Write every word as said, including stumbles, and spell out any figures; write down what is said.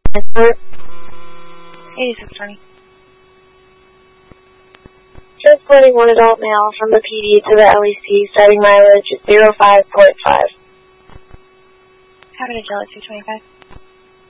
Transport. eighty-six twenty. Transporting one adult male from the P D to the L E C, starting mileage zero five point five. Happy to Jill at two twenty-five.